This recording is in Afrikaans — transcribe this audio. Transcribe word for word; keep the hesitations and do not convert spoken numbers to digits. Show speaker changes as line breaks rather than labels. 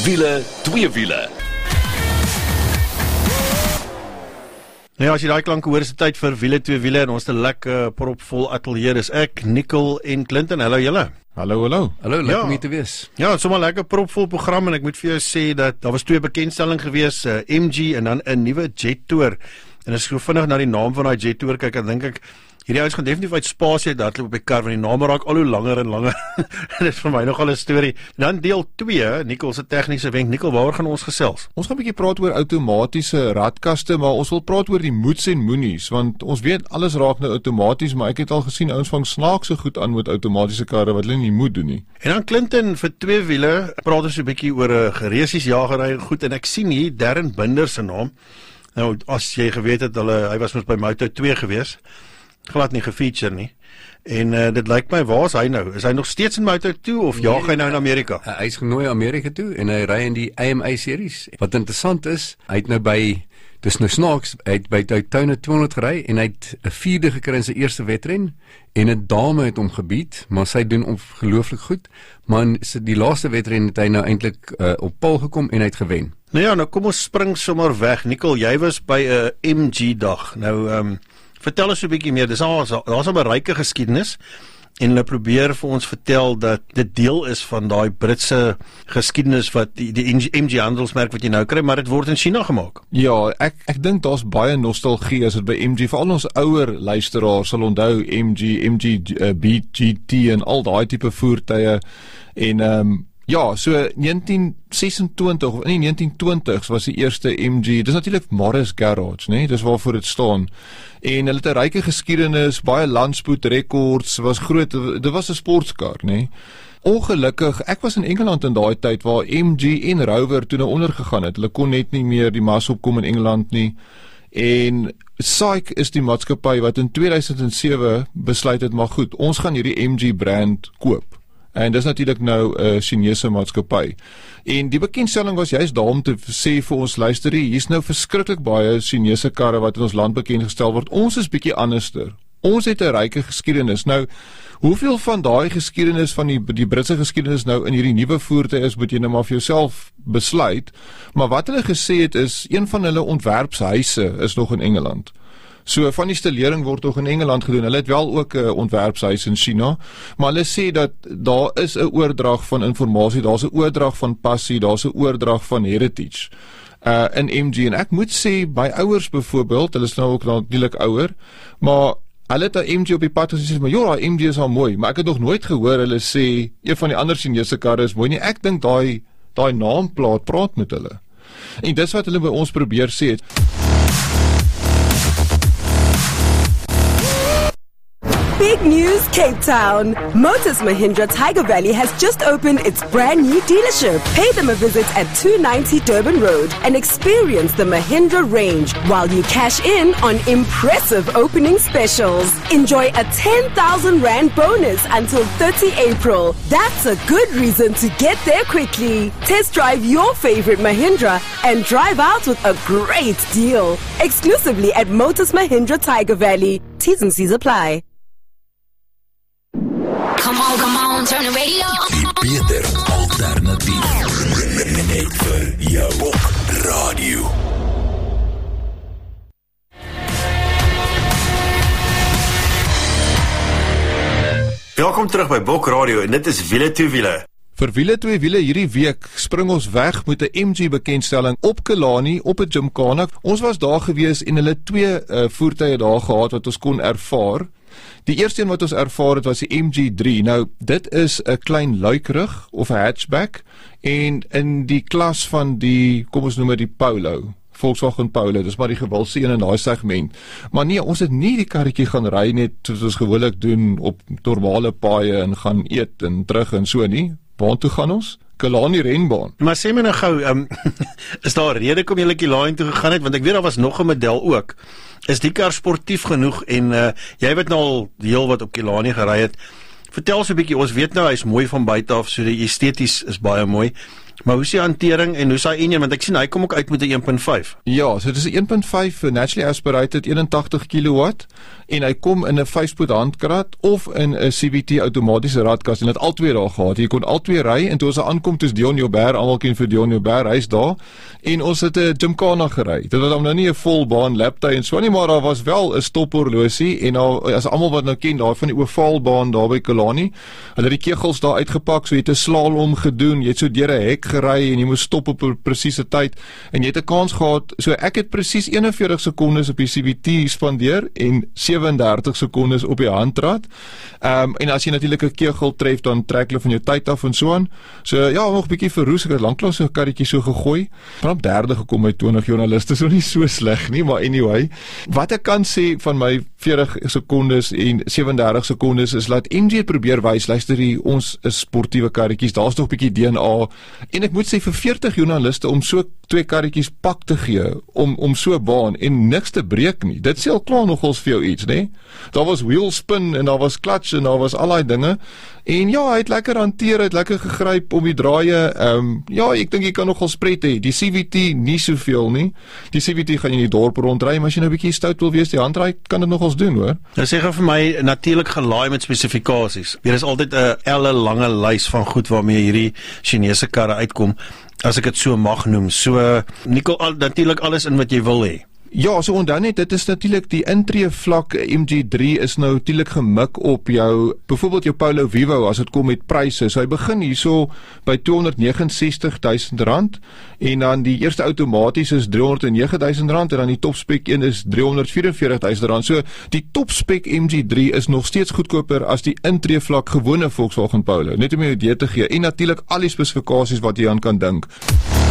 Wiele, twee wiele.
Nou ja, as jy daai klanke hoor, is dit tyd vir wiele, twee wiele en ons het 'n lekker propvol ateljee. Dis ek, Nicol en Clinton. Hallo julle.
Hallo, hallo.
Hallo, lekker
Ja.
om hier te wees.
Ja, het sommer lekker propvol program en ek moet vir jou sê dat daar was twee bekendstelling gewees, uh, M G en dan 'n nuwe Jet Tour. En as ek so vinnig na die naam van daai Jet Tour kyk, dan dink ek hierdie ouens gaan definitief uit spasie uit hardloop op die kar, want die name raak al hoe langer en langer. Dit is vir my nogal 'n storie. Dan deel twee, Nicol se tegniese wenk. Nicol, waaroor gaan ons gesels?
Ons gaan 'n bietjie praat oor outomatiese radkaste, maar ons wil praat oor die moets en moenies, want ons weet alles raak nou outomaties, maar ek het al gesien ouens vang snaakse goed aan met outomatiese karre wat hulle nie moet doen nie.
En dan Clinton vir twee wiele, praat ons 'n bietjie oor 'n geresies jagery goed en ek sien hier Darren Binder se naam. Nou as jy geweet het hulle hy was mos by Moto twee gewees. Glad nie gefeature nie. En uh, dit lyk my, waar is hy nou? Is hy nog steeds in Moto twee of jaag hy nou in Amerika?
Uh, hy is genooi Amerika toe en hy ry in die A M A series. Wat interessant is, hy het nou by dis nou snaaks, hy het by Daytona tweehonderd gery en hy het 'n vierde gekry in sy eerste wedren en 'n dame het hom gebied, maar sy doen ongelooflik goed. Maar in die laaste wedren het hy nou eintlik uh, op paal gekom en hy het gewen.
Nou ja, nou kom ons spring sommer weg. Nicol, jy was by 'n M G dag. Nou ehm um, vertel ons 'n bietjie meer. Dis al daar's 'n ryke geskiedenis en hulle probeer vir ons vertel dat dit deel is van daai Britse geskiedenis wat die, die M G handelsmerk wat jy nou kry, maar dit word in China gemaak.
Ja, ek ek dink daar's baie nostalgie as dit by M G, veral ons ouer luisteraars sal onthou M G, M G uh, B G T en al daai tipe voertuie en ehm um, ja, so negentien sesentwintig of nee negentien twintigs was die eerste M G. Dis natuurlik Morris Garage, né? Dis waarvoor dit staan. En hulle het 'n ryke geskiedenis, baie landspoedrekords, was groot. Dit was 'n sportkar, né? Ongelukkig, ek was in Engeland in daai tyd waar M G en Rover toe nou ondergegaan het. Hulle kon net nie meer die mas opkom in Engeland nie. En SAIC is die maatskappy wat in twee duisend sewe besluit het, maar goed, ons gaan hierdie M G brand koop. En dis natuurlik nou 'n uh, Chinese maatskappy. En die bekendstelling was juist daarom te sê vir ons luister, hier's nou verskriklik baie Chinese karre wat in ons land bekend gestel word. Ons is bietjie anderster. Ons het 'n ryke geskiedenis. Nou, hoeveel van daai geskiedenis van die die Britse geskiedenis nou in hierdie nuwe voertuie is, moet jy nou maar vir jouself besluit. Maar wat hulle gesê het is, een van hulle ontwerpshuise is nog in Engeland. So van die stelering word ook in Engeland gedoen. Hulle het wel ook 'n uh, ontwerpshuis in China, maar hulle sê dat daar is 'n oordrag van inligting, daar's 'n oordrag van passie, daar's 'n oordrag van heritage uh, in M G. En ek moet sê, my ouers byvoorbeeld, hulle is nou ook natuurlik ouer, maar hulle het 'n M G op die pad gesien, maar ja, M G is al mooi, maar ek het nog nooit gehoor hulle sê een van die ander Chinese karre is mooi nie. Ek dink daai daai naamplaat praat met hulle. En dis wat hulle by ons probeer sê het.
Big news, Cape Town. Motors Mahindra Tiger Valley has just opened its brand new dealership. Pay them a visit at two ninety Durban Road and experience the Mahindra range while you cash in on impressive opening specials. Enjoy a ten thousand rand bonus until thirty April. That's a good reason to get there quickly. Test drive your favorite Mahindra and drive out with a great deal. Exclusively at Motors Mahindra Tiger Valley. T's and C's apply.
Come on, come on, turn the radio on.
Die beter alternatief. Net vir jou Bok Radio.
Welkom terug by Bok Radio en dit is wiele twee wiele.
Vir wiele twee wiele hierdie week spring ons weg met 'n M G bekendstelling op Killarney op 'n Gymkhana. Ons was daar gewees en hulle twee uh, voertuie daar gehad wat ons kon ervaar. Die eerste een wat ons ervaar het was die M G drie. Nou, dit is 'n klein luikrug of 'n hatchback en in die klas van die, kom ons noem dit die Polo, Volkswagen Polo, dis maar die gewilste een in daai segment. Maar nee, ons het nie die karretjie gaan ry net soos ons gewoonlik doen op normale paaie en gaan eet en terug en so nie. Waartoe gaan ons? Killarney renbaan.
Maar sê my nou gou, um, is daar 'n rede kom jy Killarney toe gegaan het? Want ek weet daar was nog 'n model ook. Is die kar sportief genoeg en uh, jy weet nou al heel wat op Killarney gery het. Vertel ons 'n bietjie, ons weet nou hy's mooi van buite af, so die esteties is baie mooi. Maar hoe is die hantering en hoe is hy enjin, want ek sien hy kom ook uit met 'n een punt vyf.
Ja, so dit is 'n een punt vyf naturally aspirated eenentagtig kilowatt en hy kom in 'n vyf-spoed handkrat of in 'n C V T outomatiese radkas en dit al twee daar gehad. Jy kon al twee ry en toe ons aankom toets Dion Joubert, almal ken vir Dion Joubert, hy's daar en ons het 'n Gymkhana gery. Dit was nou nie 'n volbaan laptyd en so nie, maar daar was wel 'n stophorlosie en daar as almal wat nou ken daar van die ovaalbaan daar by Kalani, hulle het die kegels daar uitgepak, so jy het 'n slalom gedoen, jy het so deur 'n hek gery en jy moes stop op 'n presiese tyd en jy het 'n kans gehad. So ek het presies eenenveertig sekondes op die C V T spandeer en sewendertig sekondes op die handrat. Ehm um, en as jy natuurlik 'n kegel tref, dan trek hulle van jou tyd af en so aan. So ja, nog 'n bietjie verroes, ek het lanklaas so 'n karretjie so gegooi. Van derde gekom by twintig joernaliste, so nie so sleg nie, maar anyway. Wat ek kan sê van my veertig sekondes en sewendertig sekondes is laat M G probeer wys, luister hier, ons is sportiewe karretjies, daar's nog 'n bietjie D N A. En ek moet sê vir veertig joernaliste om so twee karretjies pak te gee om om so baan en niks te breek nie. Dit sê al klaar nogals vir jou iets, né? Daar was wheel spin en daar was clutch en daar was al daai dinge. En ja, hy het lekker hanteer, hy het lekker gegryp om die draaie. Ehm um, ja, ek dink jy kan nogal spret hê. Die C V T nie soveel nie. Die C V T gaan jy in die dorp rondry, maar as jy nou 'n bietjie stout wil wees, die handdraai kan dit nogals doen, hoor.
Nou sê gou vir my natuurlik gelaai met spesifikasies. Hier is altyd 'n elle lange lys van goed waarmee hierdie Chinese karre uitkom, as ek dit so mag noem. So Nicole, al, natuurlik alles in wat jy wil hê.
Ja, so onthou net, dit is natuurlik die intree vlak M G drie is nou natuurlik gemik op jou, byvoorbeeld jou Polo Vivo as dit kom met pryse. So hy begin hierso by tweehonderdnegenensestig duisend rand en dan die eerste outomaties is driehonderdnege duisend rand en dan die topspek een is driehonderdvierenveertig duisend rand. So die topspek M G drie is nog steeds goedkoper as die intree vlak gewone Volkswagen Polo. Net om jou idee te gee en natuurlik al die spesifikasies wat jy aan kan dink.